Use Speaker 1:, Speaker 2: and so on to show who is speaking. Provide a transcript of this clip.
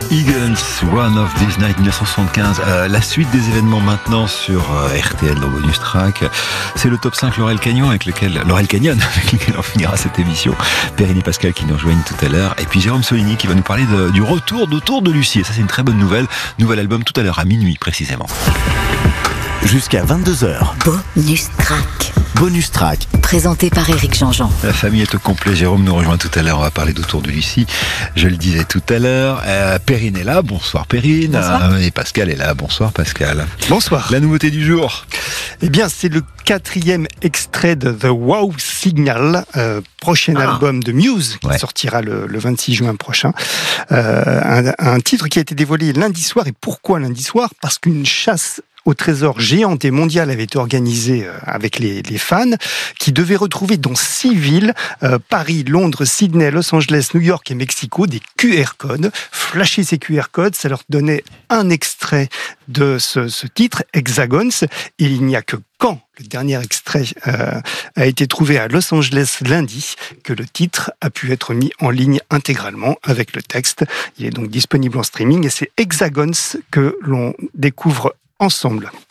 Speaker 1: Eagles, One of This Night 1975. La suite des événements maintenant sur RTL dans Bonus Track. C'est le top 5 Laurel Canyon avec lequel on finira cette émission. Perrine et Pascal qui nous rejoignent tout à l'heure. Et puis Jérôme Soligny qui va nous parler du retour d'Autour de Lucie. Et ça, c'est une très bonne nouvelle. Nouvel album tout à l'heure à minuit précisément.
Speaker 2: Jusqu'à 22h.
Speaker 3: Bonus Track.
Speaker 2: Bonus Track.
Speaker 3: Présenté par Éric Jean-Jean.
Speaker 1: La famille est au complet. Jérôme nous rejoint tout à l'heure. On va parler d'Autour de Lucie. Je le disais tout à l'heure. Perrine est là. Bonsoir Perrine.
Speaker 4: Bonsoir.
Speaker 1: Et Pascal est là. Bonsoir Pascal.
Speaker 4: Bonsoir.
Speaker 1: La nouveauté du jour.
Speaker 4: Eh bien, c'est le 4e extrait de The Wow Signal, prochain album de Muse, qui sortira le 26 juin prochain. Un titre qui a été dévoilé lundi soir. Et pourquoi lundi soir ? Parce qu'une chasse au trésor géante et mondiale avait été organisée avec les fans, qui devaient retrouver dans 6 villes, Paris, Londres, Sydney, Los Angeles, New York et Mexico, des QR codes. Flasher ces QR codes, ça leur donnait un extrait de ce titre, Hexagons, et il n'y a que quand le dernier extrait a été trouvé à Los Angeles lundi, que le titre a pu être mis en ligne intégralement avec le texte. Il est donc disponible en streaming et c'est Hexagons que l'on découvre ensemble.